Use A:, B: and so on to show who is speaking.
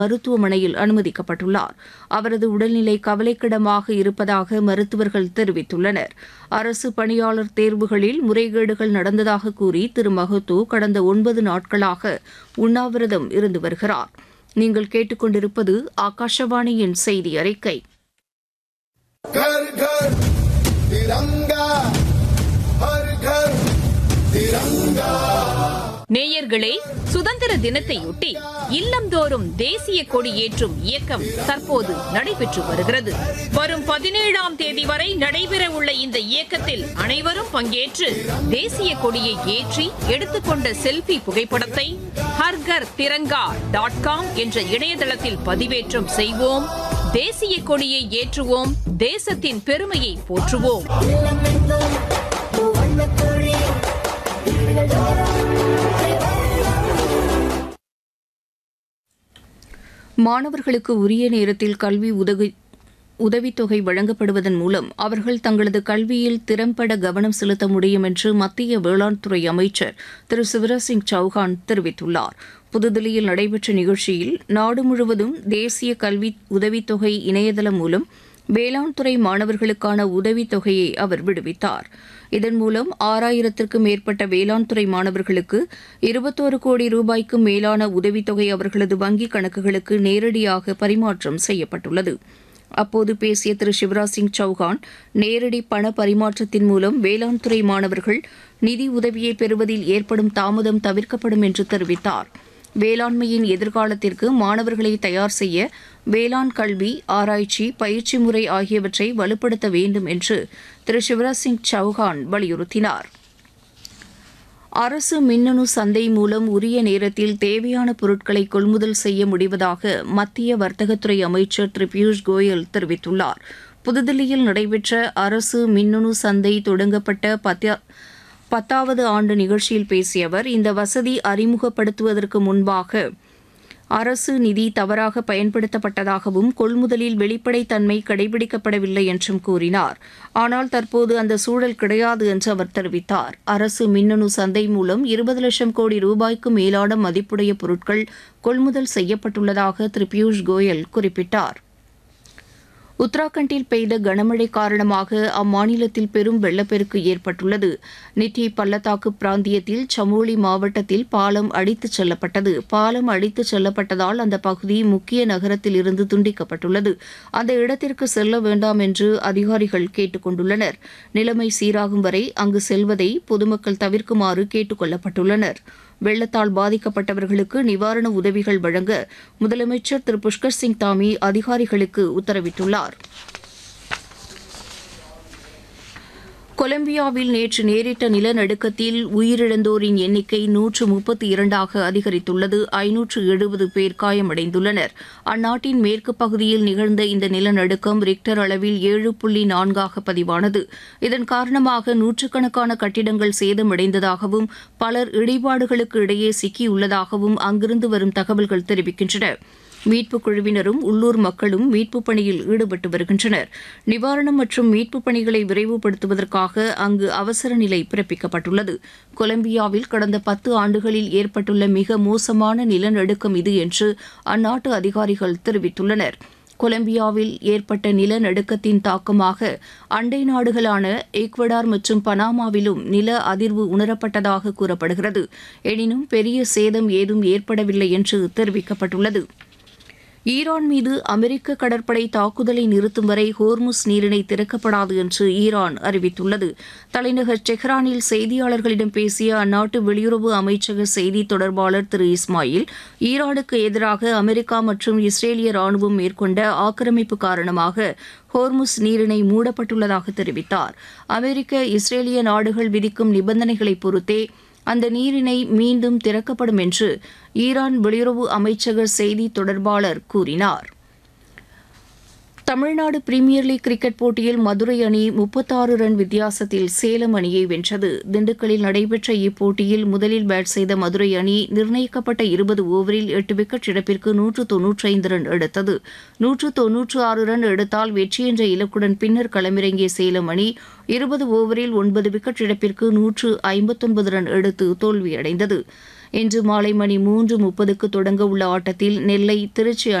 A: மருத்துவமனையில் அனுமதிக்கப்பட்டுள்ளார். அவரது உடல்நிலை கவலைக்கிடமாக இருப்பதாக மருத்துவர்கள் தெரிவித்துள்ளனர். அரசு பணியாளர் தேர்வுகளில் முறைகேடுகள் நடந்ததாக கூறி திரு மஹத்தோ கடந்த 9 நாட்களாக உண்ணாவிரதம் இருந்து வருகிறார். நீங்கள் கேட்டுக்கொண்டிருப்பது ஆகாஷவாணியின் செய்தி அறிக்கை.
B: घर घर तिरंगा, हर घर तिरंगा.
C: நேயர்களே, சுதந்திர தினத்தையொட்டி இல்லந்தோறும் தேசிய கொடி ஏற்றும் இயக்கம் தற்போது நடைபெற்று வருகிறது. வரும் 17ஆம் தேதி வரை நடைபெறவுள்ள இந்த இயக்கத்தில் அனைவரும் பங்கேற்று தேசிய கொடியை ஏற்றி எடுத்துக்கொண்ட செல்ஃபி புகைப்படத்தை harghar.tiranga.com என்ற இணையதளத்தில் பதிவேற்றம் செய்வோம். தேசிய கொடியை ஏற்றுவோம். தேசத்தின் பெருமையை போற்றுவோம்.
A: மாணவர்களுக்கு உரிய நேரத்தில் கல்வி உதவித்தொகை வழங்கப்படுவதன் மூலம் அவர்கள் தங்களது கல்வியில் திறம்பட கவனம் செலுத்த முடியும் என்று மத்திய வேளாண் துறை அமைச்சர் திரு சிவராஜ் சிங் சௌஹான் தெரிவித்துள்ளார். புதுதில்லியில் நடைபெற்ற நிகழ்ச்சியில் நாடு முழுவதும் தேசிய கல்வி உதவித்தொகை இணையதளம் மூலம் வேளாண் துறை மாணவர்களுக்கான உதவித்தொகையை அவர் விடுவித்தார். இதன் மூலம் 6000த்திற்கும் மேற்பட்ட வேளாண் துறை மாணவர்களுக்கு 21 கோடி ரூபாய்க்கும் மேலான உதவித்தொகை அவர்களது வங்கிக் கணக்குகளுக்கு நேரடியாக பரிமாற்றம் செய்யப்பட்டுள்ளது. அப்போது பேசிய திரு சிவராஜ் சிங் சௌஹான், நேரடி பண பரிமாற்றத்தின் மூலம் வேளாண் துறை மாணவர்கள் நிதி உதவியை பெறுவதில் ஏற்படும் தாமதம் தவிர்க்கப்படும் என்று தெரிவித்தார். வேளாண்மையின் எதிர்காலத்திற்கு மாணவர்களை தயார் செய்ய வேளாண் கல்வி, ஆராய்ச்சி, பயிற்சி முறை ஆகியவற்றை வலுப்படுத்த வேண்டும் என்று திரு சிவராஜ் சிங் சௌஹான் வலியுறுத்தினார். அரசு மின்னணு சந்தை மூலம் உரிய நேரத்தில் தேவையான பொருட்களை கொள்முதல் செய்ய முடிவதாக மத்திய வர்த்தகத்துறை அமைச்சர் திரு பியூஷ் கோயல் தெரிவித்துள்ளார். புதுதில்லியில் நடைபெற்ற அரசு மின்னணு சந்தை தொடங்கப்பட்ட 10வது ஆண்டு நிகழ்ச்சியில் பேசிய அவர், இந்த வசதி அறிமுகப்படுத்துவதற்கு முன்பாக அரசு நிதி தவறாக பயன்படுத்தப்பட்டதாகவும் கொள்முதலில் வெளிப்படைத்தன்மை கடைபிடிக்கப்படவில்லை என்றும் கூறினார். ஆனால் தற்போது அந்த சூழல் கிடையாது என்று அவர் தெரிவித்தார். அரசு மின்னணு சந்தை மூலம் 20 லட்சம் கோடி ரூபாய்க்கு மேலான மதிப்புடைய பொருட்கள் கொள்முதல் செய்யப்பட்டுள்ளதாக திரு பியூஷ் கோயல் குறிப்பிட்டார். உத்தராகண்டில் பெய்த கனமழை காரணமாக அம்மாநிலத்தில் பெரும் வெள்ளப்பெருக்கு ஏற்பட்டுள்ளது. நித்தி பள்ளத்தாக்கு பிராந்தியத்தில் சமோலி மாவட்டத்தில் பாலம் அடித்துச் செல்லப்பட்டது. பாலம் அடித்துச் செல்லப்பட்டதால் அந்த பகுதி முக்கிய நகரத்தில் இருந்து துண்டிக்கப்பட்டுள்ளது. அந்த இடத்திற்கு செல்ல வேண்டாம் என்று அதிகாரிகள் கேட்டுக் கொண்டுள்ளனர். நிலைமை சீராகும் வரை அங்கு செல்வதை பொதுமக்கள் தவிர்க்குமாறு கேட்டுக் கொள்ளப்பட்டுள்ளனர். வெள்ளத்தால் பாதிக்கப்பட்டவர்களுக்கு நிவாரண உதவிகள் வழங்க முதலமைச்சர் திரு புஷ்கர் சிங் தாமி அதிகாரிகளுக்கு உத்தரவிட்டுள்ளார். கொலம்பியாவில் நேற்று நேரிட்ட நிலநடுக்கத்தில் உயிரிழந்தோரின் எண்ணிக்கை 132ஆக அதிகரித்துள்ளது. 570 பேர் காயமடைந்துள்ளனர். அந்நாட்டின் மேற்கு பகுதியில் நிகழ்ந்த இந்த நிலநடுக்கம் ரிக்டர் அளவில் 7.4 பதிவானது. இதன் காரணமாக நூற்றுக்கணக்கான கட்டிடங்கள் சேதமடைந்ததாகவும் பலர் இடிபாடுகளுக்கு இடையே சிக்கியுள்ளதாகவும் அங்கிருந்து வரும் தகவல்கள் தெரிவிக்கின்றன. மீட்புக் குழுவினரும் உள்ளூர் மக்களும் மீட்புப் பணியில் ஈடுபட்டு வருகின்றனர். நிவாரணம் மற்றும் மீட்புப் பணிகளை விரைவுபடுத்துவதற்காக அங்கு அவசர நிலை பிறப்பிக்கப்பட்டுள்ளது. கொலம்பியாவில் கடந்த 10 ஆண்டுகளில் ஏற்பட்டுள்ள மிக மோசமான நிலநடுக்கம் இது என்று அந்நாட்டு அதிகாரிகள் தெரிவித்துள்ளனர். கொலம்பியாவில் ஏற்பட்ட நிலநடுக்கத்தின் தாக்கமாக அண்டை நாடுகளான ஈக்வடார் மற்றும் பனாமாவிலும் நில அதிர்வு உணரப்பட்டதாக கூறப்படுகிறது. எனினும் பெரிய சேதம் ஏதும் ஏற்படவில்லை என்று தெரிவிக்கப்பட்டுள்ளது. ஈரான் மீது அமெரிக்க கடற்படை தாக்குதலை நிறுத்தும் வரை ஹோர்முஸ் நீரிணை திறக்கப்படாது என்று ஈரான் அறிவித்துள்ளது. தலைநகர் டெஹ்ரானில் செய்தியாளர்களிடம் பேசிய அந்நாட்டு வெளியுறவு அமைச்சக செய்தி தொடர்பாளர் திரு இஸ்மாயில், ஈரானுக்கு எதிராக அமெரிக்கா மற்றும் இஸ்ரேலிய ராணுவம் மேற்கொண்ட ஆக்கிரமிப்பு காரணமாக ஹோர்முஸ் நீரிணை மூடப்பட்டுள்ளதாக தெரிவித்தார். அமெரிக்க, இஸ்ரேலிய நாடுகள் விதிக்கும் நிபந்தனைகளை பொறுத்தே அந்த நீரிணை மீண்டும் திறக்கப்படும் என்று ஈரான் வெளியுறவு அமைச்சக செய்தி தொடர்பாளர் கூறினார். தமிழ்நாடு பிரீமியர் லீக் கிரிக்கெட் போட்டியில் மதுரை அணி 36 ரன் வித்தியாசத்தில் சேலம் அணியை வென்றது. திண்டுக்கல்லில் நடைபெற்ற இப்போட்டியில் முதலில் பேட் செய்த மதுரை அணி நிர்ணயிக்கப்பட்ட 20 ஓவரில் 8 விக்கெட் இழப்பிற்கு 195 ரன் எடுத்தது. 196 ரன் எடுத்தால் வெற்றி என்ற இலக்குடன் பின்னர் களமிறங்கிய சேலம் அணி 20 ஓவரில் 9 விக்கெட் இழப்பிற்கு 159 ரன் எடுத்து தோல்வியடைந்தது. இன்று மாலை மணி 3:30க்கு தொடங்க உள்ள ஆட்டத்தில் நெல்லை திருச்சி